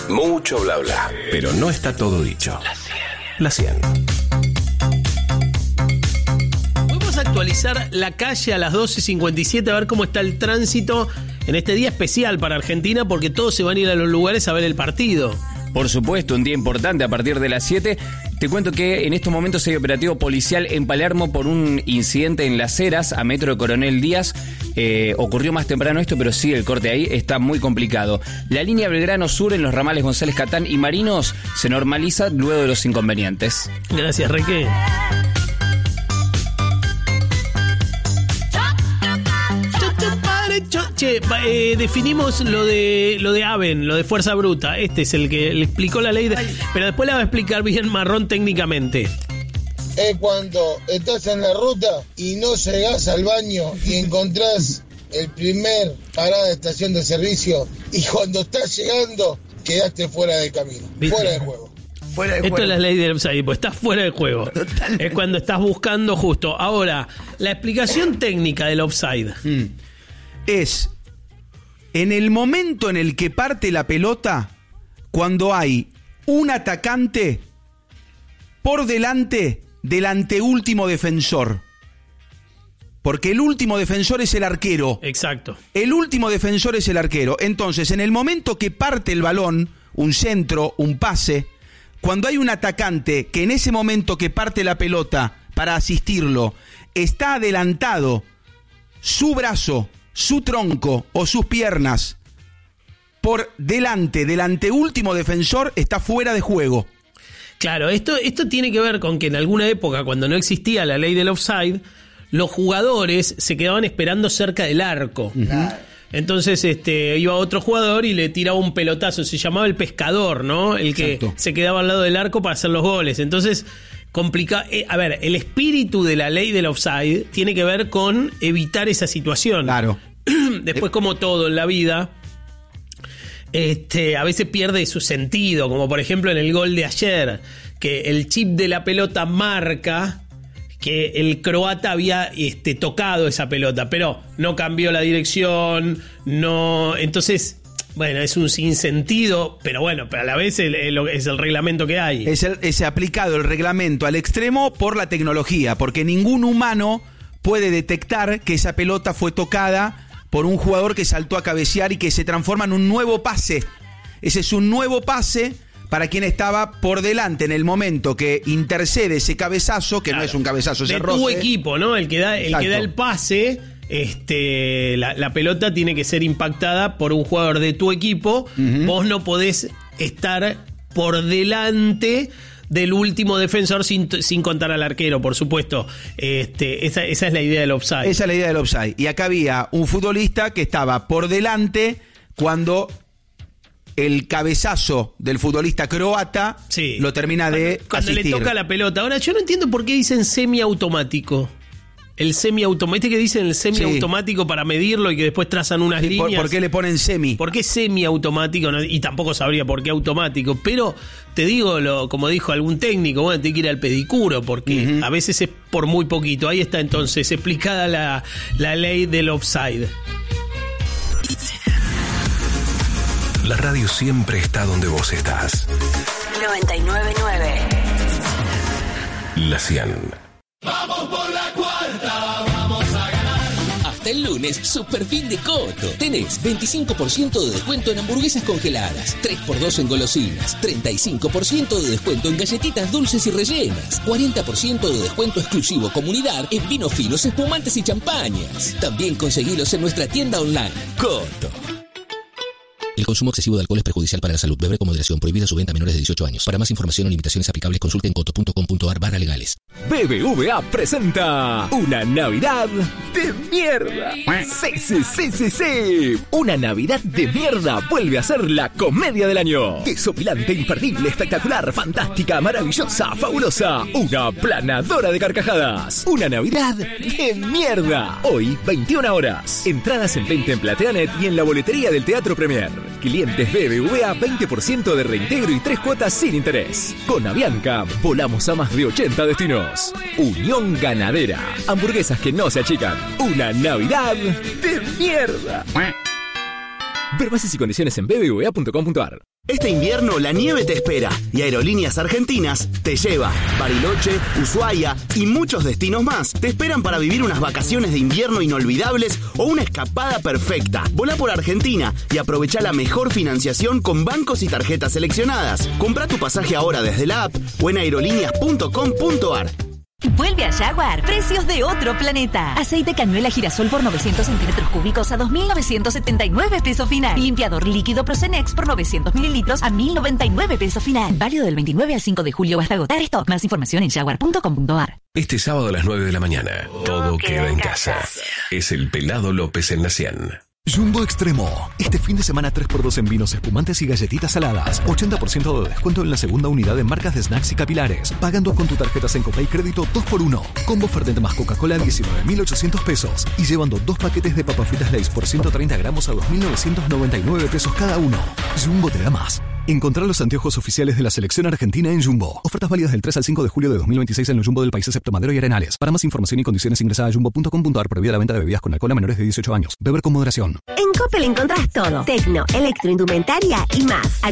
Mucho bla bla, pero no está todo dicho. La 100. Vamos a actualizar la calle a las 12:57 a ver cómo está el tránsito en este día especial para Argentina, porque todos se van a ir a los lugares a ver el partido. Por supuesto, un día importante a partir de las 7. Te cuento que en estos momentos hay operativo policial en Palermo por un incidente en Las Heras, a metro de Coronel Díaz. Ocurrió más temprano esto, pero sí, el corte ahí está muy complicado. La línea Belgrano Sur en los ramales González Catán y Marinos se normaliza luego de los inconvenientes. Gracias, Reque. Che, definimos lo de Aven, lo de fuerza bruta. Este es el que le explicó la ley, pero después la va a explicar bien Marrón técnicamente. Es cuando estás en la ruta y no llegás al baño y encontrás el primer parada de estación de servicio y cuando estás llegando quedaste fuera de camino, ¿viste? Fuera de juego. Esto es la ley del offside, pues estás fuera de juego. Totalmente. Es cuando estás buscando justo. Ahora, la explicación técnica del offside. Es en el momento en el que parte la pelota, cuando hay un atacante por delante del anteúltimo defensor. Porque el último defensor es el arquero. Exacto. El último defensor es el arquero. Entonces, en el momento que parte el balón, un centro, un pase, cuando hay un atacante que en ese momento que parte la pelota para asistirlo, está adelantado su brazo, su tronco o sus piernas por delante del anteúltimo defensor, está fuera de juego. Claro, esto tiene que ver con que en alguna época, cuando no existía la ley del offside, los jugadores se quedaban esperando cerca del arco. Claro. Entonces iba otro jugador y le tiraba un pelotazo, se llamaba el pescador, ¿no? El que Exacto. Se quedaba al lado del arco para hacer los goles. Entonces, a ver, el espíritu de la ley del offside tiene que ver con evitar esa situación. Claro. Después, como todo en la vida, a veces pierde su sentido, como por ejemplo en el gol de ayer, que el chip de la pelota marca que el croata había tocado esa pelota, pero no cambió la dirección, no, entonces, bueno, es un sinsentido, pero bueno, pero a la vez es el reglamento que hay. Es aplicado el reglamento al extremo por la tecnología, porque ningún humano puede detectar que esa pelota fue tocada por un jugador que saltó a cabecear y que se transforma en un nuevo pase. Ese es un nuevo pase para quien estaba por delante en el momento que intercede ese cabezazo, que claro, no es un cabezazo, es el roce. De tu equipo, ¿no? El que da el pase, la pelota tiene que ser impactada por un jugador de tu equipo. Uh-huh. Vos no podés estar por delante del último defensor sin contar al arquero, por supuesto. Esa es la idea del offside. Esa es la idea del offside. Y acá había un futbolista que estaba por delante cuando el cabezazo del futbolista croata lo termina de cuando asistir. Le toca la pelota. Ahora, yo no entiendo por qué dicen semiautomático. El semiautomático, que dicen el semiautomático para medirlo y que después trazan unas líneas. ¿Por qué le ponen semi? ¿Por qué semiautomático? No, y tampoco sabría por qué automático. Pero te digo, como dijo algún técnico, bueno, te hay que ir al pedicuro, porque a veces es por muy poquito. Ahí está entonces explicada la ley del offside. La radio siempre está donde vos estás. 99.9. La 100. Vamos por la cuarta, vamos a ganar. Hasta el lunes, super fin de Coto. Tenés 25% de descuento en hamburguesas congeladas, 3x2 en golosinas, 35% de descuento en galletitas dulces y rellenas, 40% de descuento exclusivo comunidad en vinos finos, espumantes y champañas. También conseguilos en nuestra tienda online. Coto. El consumo excesivo de alcohol es perjudicial para la salud. Beber con moderación. Prohibida su venta a menores de 18 años. Para más información o limitaciones aplicables, consulten coto.com.ar/legales. BBVA presenta una Navidad de mierda. Sí. Una Navidad de mierda vuelve a ser la comedia del año. Desopilante, imperdible, espectacular, fantástica, maravillosa, fabulosa. Una planadora de carcajadas. Una Navidad de mierda. Hoy, 21 horas. Entradas en venta en Plateanet y en la boletería del Teatro Premier. Clientes BBVA, 20% de reintegro y 3 cuotas sin interés. Con Avianca, volamos a más de 80 destinos. Unión Ganadera. Hamburguesas que no se achican. Una Navidad de mierda. Ver bases y condiciones en bbva.com.ar. Este invierno la nieve te espera y Aerolíneas Argentinas te lleva. Bariloche, Ushuaia y muchos destinos más te esperan para vivir unas vacaciones de invierno inolvidables o una escapada perfecta. Volá por Argentina y aprovecha la mejor financiación con bancos y tarjetas seleccionadas. Comprá tu pasaje ahora desde la app o en aerolíneas.com.ar. Vuelve a Jaguar, precios de otro planeta. Aceite cañuela girasol por 900 centímetros cúbicos a 2.979 pesos final. Limpiador líquido Procenex por 900 mililitros a 1.099 pesos final. Válido del 29 al 5 de julio hasta agotar stock. Más información en jaguar.com.ar. Este sábado a las 9 de la mañana, todo queda en casa. Es el Pelado López en la 100. Jumbo Extremo. Este fin de semana 3x2 en vinos espumantes y galletitas saladas. 80% de descuento en la segunda unidad en marcas de snacks y capilares. Pagando con tu tarjeta Sencopay Crédito 2x1. Combo Fernet más Coca-Cola a 19.800 pesos. Y llevando 2 paquetes de papas fritas Lay's por 130 gramos a 2.999 pesos cada uno. Jumbo te da más. Encontrar los anteojos oficiales de la selección argentina en Jumbo. Ofertas válidas del 3 al 5 de julio de 2026 en los Jumbo del país excepto Madero y Arenales. Para más información y condiciones ingresa a jumbo.com.ar. Prohibida la venta de bebidas con alcohol a menores de 18 años. Beber con moderación. En Coppel encontrás todo. Tecno, electroindumentaria y más.